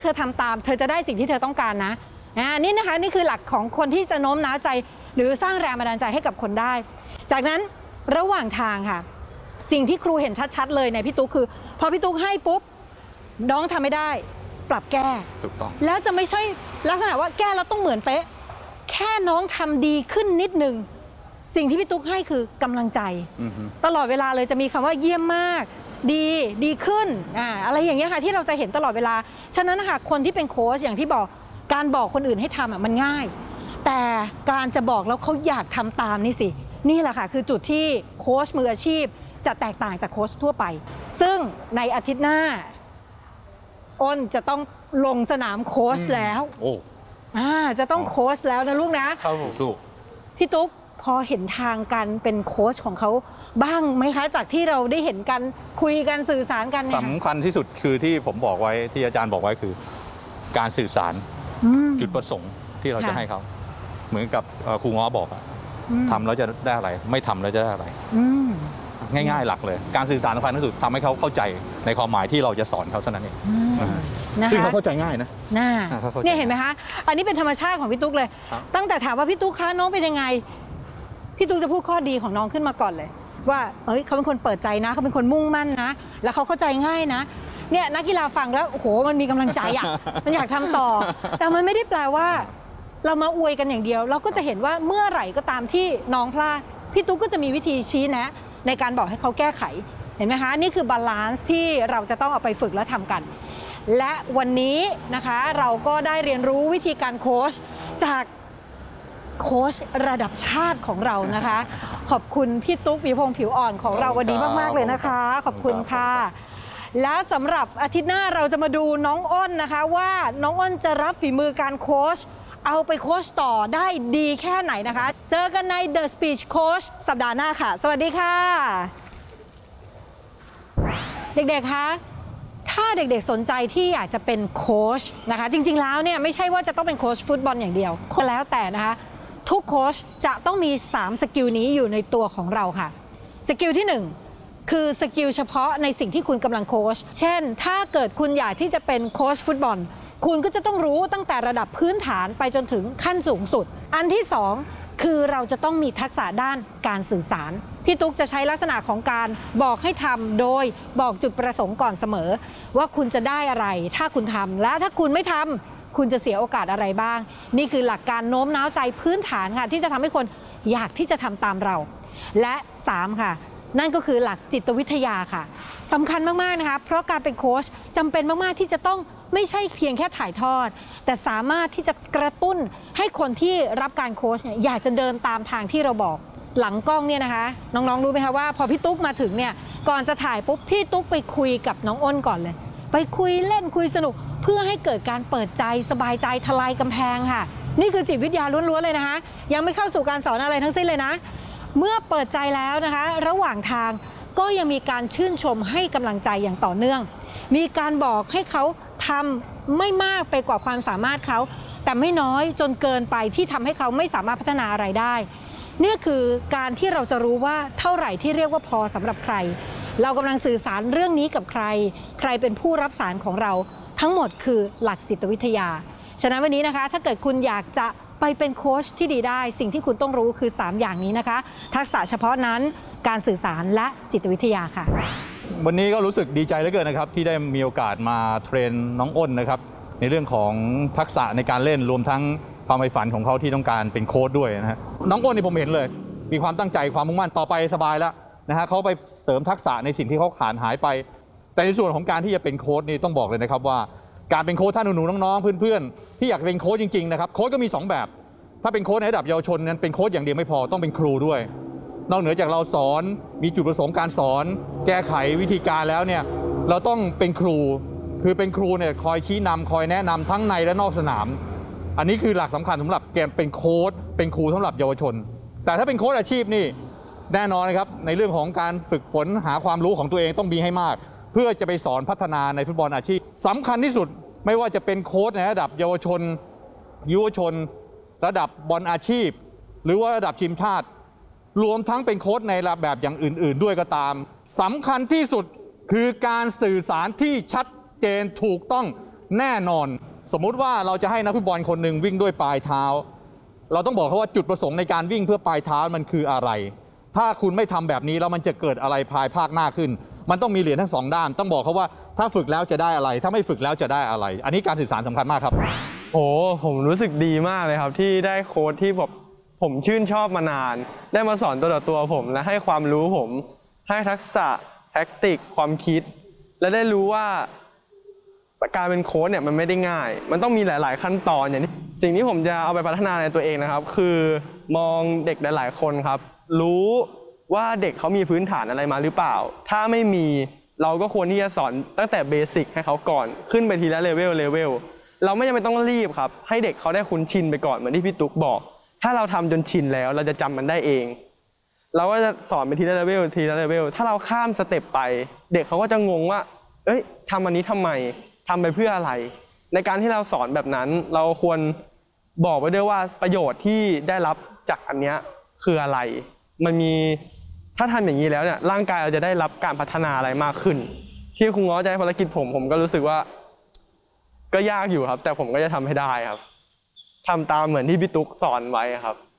เธอทำตามเธอจะได้สิ่งที่เธอต้องการนะนี่นะคะนี่คือหลักของคนที่จะโน้มน้าวใจหรือสร้างแรงบันดาลใจให้กับคนได้จากนั้นระหว่างทางค่ะสิ่งที่ครูเห็นชัดๆเลยในพี่ตุ๊กคือพอพี่ตุ๊กให้ปุ๊บน้องทำไม่ได้ปรับแก้ถูกต้องแล้วจะไม่ใช่ลักษณะว่าแก้แล้วต้องเหมือนเป๊ะแค่น้องทำดีขึ้นนิดนึงสิ่งที่พี่ตุ๊กให้คือกำลังใจตลอดเวลาเลยจะมีคำว่าเยี่ยมมากดีขึ้นอะไรอย่างเงี้ยค่ะที่เราจะเห็นตลอดเวลาฉะนั้นนะคะคนที่เป็นโค้ชอย่างที่บอกการบอกคนอื่นให้ทำมันง่ายแต่การจะบอกแล้วเขาอยากทำตามนี่สินี่แหละค่ะคือจุดที่โค้ชมืออาชีพจะแตกต่างจากโค้ชทั่วไปซึ่งในอาทิตย์หน้าอ้นจะต้องลงสนามโค้ชแล้วจะต้องโค้ชแล้วนะลูกนะสู้พี่ตุ๊กพอเห็นทางการเป็นโค้ชของเขาบ้างไหมคะจากที่เราได้เห็นกันคุยกันสื่อสารกันสำคัญที่สุดคือที่ผมบอกไว้ที่อาจารย์บอกไว้คือการสื่อสารจุดประสงค์ที่เราจะให้เขาเหมือนกับครูง้อบอกทำแล้วจะได้อะไรไม่ทำแล้วจะได้อะไรง่ายๆหลักเลยการสื่อสารสำคัญที่สุดทำให้เขาเข้าใจในความหมายที่เราจะสอนเขาเท่านั้นเองซึ่งเขาเข้าใจง่ายนะเนี่ยเห็นไหมคะอันนี้เป็นธรรมชาติของพี่ตุ๊กเลยตั้งแต่ถามว่าพี่ตุ๊กคะน้องเป็นยังไงพี่ตุ๊กจะพูดข้อดีของน้องขึ้นมาก่อนเลยว่าเขาเป็นคนเปิดใจนะเขาเป็นคนมุ่งมั่นนะแล้วเขาเข้าใจง่ายนะเนี่ยนักกีฬาฟังแล้วโอ้โหมันมีกำลังใจมันอยากทำต่อแต่มันไม่ได้แปลว่าเรามาอวยกันอย่างเดียวเราก็จะเห็นว่าเมื่อไหร่ก็ตามที่น้องพลาดพี่ตุ๊กก็จะมีวิธีชี้แนะในการบอกให้เขาแก้ไขเห็นไหมคะนี่คือบาลานซ์ที่เราจะต้องเอาไปฝึกและทำกันและวันนี้นะคะเราก็ได้เรียนรู้วิธีการโค้ชจากโค้ชระดับชาติของเรานะคะขอบคุณพี่ตุ๊กปีพงษ์ผิวอ่อนของเราวันนี้มากๆเลยนะคะขอบคุณค่ะและสำหรับอาทิตย์หน้าเราจะมาดูน้องอ้นนะคะว่าน้องอ้นจะรับฝีมือการโค้ชเอาไปโค้ชต่อได้ดีแค่ไหนนะคะเจอกันใน The Speech Coach สัปดาห์หน้าค่ะสวัสดีค่ะเด็กๆคะถ้าเด็กๆสนใจที่อยากจะเป็นโค้ชนะคะจริงๆแล้วเนี่ยไม่ใช่ว่าจะต้องเป็นโค้ชฟุตบอลอย่างเดียวแล้วแต่นะคะทุกโค้ชจะต้องมี3สกิลนี้อยู่ในตัวของเราค่ะสกิลที่1คือสกิลเฉพาะในสิ่งที่คุณกำลังโค้ชเช่นถ้าเกิดคุณอยากที่จะเป็นโค้ชฟุตบอลคุณก็จะต้องรู้ตั้งแต่ระดับพื้นฐานไปจนถึงขั้นสูงสุดอันที่2คือเราจะต้องมีทักษะด้านการสื่อสารพี่ตุ๊กจะใช้ลักษณะของการบอกให้ทำโดยบอกจุดประสงค์ก่อนเสมอว่าคุณจะได้อะไรถ้าคุณทำและถ้าคุณไม่ทำคุณจะเสียโอกาสอะไรบ้างนี่คือหลักการโน้มน้าวใจพื้นฐานค่ะที่จะทำให้คนอยากที่จะทำตามเราและ3ค่ะนั่นก็คือหลักจิตวิทยาค่ะสำคัญมากๆนะคะเพราะการเป็นโค้ชจำเป็นมากๆที่จะต้องไม่ใช่เพียงแค่ถ่ายทอดแต่สามารถที่จะกระตุ้นให้คนที่รับการโค้ชเนี่ยอยากจะเดินตามทางที่เราบอกหลังกล้องเนี่ยนะคะน้องๆรู้ไหมคะว่าพอพี่ตุ๊กมาถึงเนี่ยก่อนจะถ่ายปุ๊บพี่ตุ๊กไปคุยกับน้องอ้นก่อนเลยไปคุยเล่นคุยสนุกเพื่อให้เกิดการเปิดใจสบายใจทลายกำแพงค่ะนี่คือจิตวิทยาล้วนๆเลยนะคะยังไม่เข้าสู่การสอนอะไรทั้งสิ้นเลยนะเมื่อเปิดใจแล้วนะคะระหว่างทางก็ยังมีการชื่นชมให้กำลังใจอย่างต่อเนื่องมีการบอกให้เขาทำไม่มากไปกว่าความสามารถเขาแต่ไม่น้อยจนเกินไปที่ทำให้เขาไม่สามารถพัฒนาอะไรได้นี่คือการที่เราจะรู้ว่าเท่าไหร่ที่เรียกว่าพอสำหรับใครเรากำลังสื่อสารเรื่องนี้กับใครใครเป็นผู้รับสารของเราทั้งหมดคือหลักจิตวิทยาฉะนั้นวันนี้นะคะถ้าเกิดคุณอยากจะไปเป็นโค้ชที่ดีได้สิ่งที่คุณต้องรู้คือ3อย่างนี้นะคะทักษะเฉพาะนั้นการสื่อสารและจิตวิทยาค่ะวันนี้ก็รู้สึกดีใจเหลือเกินนะครับที่ได้มีโอกาสมาเทรนน้องอ้นนะครับในเรื่องของทักษะในการเล่นรวมทั้งความใฝ่ฝันของเขาที่ต้องการเป็นโค้ชด้วยนะฮะน้องอ้นนี่ผมเห็นเลยมีความตั้งใจความมุ่งมั่นต่อไปสบายแล้วนะฮะเขาไปเสริมทักษะในสิ่งที่เขาขาดหายไปแต่ในส่วนของการที่จะเป็นโค้ชนี่ต้องบอกเลยนะครับว่าการเป็นโค้ชท่านหนูๆน้องๆเพื่อนๆที่อยากเป็นโค้ชจริงๆนะครับโค้ชก็มี2แบบถ้าเป็นโค้ชในระดับเยาวชนนั้นเป็นโค้ชอย่างเดียวไม่พอต้องเป็นครูด้วยนอกเหนือจากเราสอนมีจุดประสงค์การสอนแก้ไขวิธีการแล้วเนี่ยเราต้องเป็นครูคือเป็นครูเนี่ยคอยชี้นำคอยแนะนำทั้งในและนอกสนามอันนี้คือหลักสำคัญสำหรับแกเป็นโค้ชเป็นครูสำหรับเยาวชนแต่ถ้าเป็นโค้ชอาชีพนี่แน่นอนนะครับในเรื่องของการฝึกฝนหาความรู้ของตัวเองต้องมีให้มากเพื่อจะไปสอนพัฒนาในฟุตบอลอาชีพสำคัญที่สุดไม่ว่าจะเป็นโค้ชในระดับเยาวชนยุวชนระดับบอลอาชีพหรือว่าระดับทีมชาติรวมทั้งเป็นโค้ชในระดับแบบอย่างอื่นๆด้วยก็ตามสำคัญที่สุดคือการสื่อสารที่ชัดเจนถูกต้องแน่นอนสมมุติว่าเราจะให้นักฟุตบอลคนหนึ่งวิ่งด้วยปลายเท้าเราต้องบอกเขาว่าจุดประสงค์ในการวิ่งเพื่อปลายเท้ามันคืออะไรถ้าคุณไม่ทำแบบนี้แล้วมันจะเกิดอะไรภายภาคหน้าขึ้นมันต้องมีเหรียญทั้งสองด้านต้องบอกเขาว่าถ้าฝึกแล้วจะได้อะไรถ้าไม่ฝึกแล้วจะได้อะไรอันนี้การสื่อสารสำคัญมากครับโอ้ผมรู้สึกดีมากเลยครับที่ได้โค้ชที่ผมชื่นชอบมานานได้มาสอนตัวต่อตัวผมและให้ความรู้ผมให้ทักษะแท็กติกความคิดและได้รู้ว่าการเป็นโค้ชเนี่ยมันไม่ได้ง่ายมันต้องมีหลายๆขั้นตอนอย่างนี้สิ่งที่ผมจะเอาไปพัฒนาในตัวเองนะครับคือมองเด็กหลายๆคนครับรู้ว่าเด็กเขามีพื้นฐานอะไรมาหรือเปล่าถ้าไม่มีเราก็ควรที่จะสอนตั้งแต่เบสิกให้เขาก่อนขึ้นไปทีละเลเวลเราไม่จำเป็นต้องรีบครับให้เด็กเขาได้คุ้นชินไปก่อนเหมือนที่พี่ตุ๊กบอกถ้าเราทำจนชินแล้วเราจะจำมันได้เองเราก็จะสอนไปทีละเลเวลถ้าเราข้ามสเต็ปไปเด็กเขาก็จะงงว่าเอ้ยทำอันนี้ทำไมทำไปเพื่ออะไรในการที่เราสอนแบบนั้นเราควรบอกไว้ด้วยว่าประโยชน์ที่ได้รับจากอันเนี้ยคืออะไรมันมีถ้าทำอย่างนี้แล้วเนี่ยร่างกายเราจะได้รับการพัฒนาอะไรมากขึ้นที่ครูง้อจะให้ภารกิจผมก็รู้สึกว่าก็ยากอยู่ครับแต่ผมก็จะทำให้ได้ครับทำตามเหมือนที่พี่ตุ๊กสอนไว้ครับ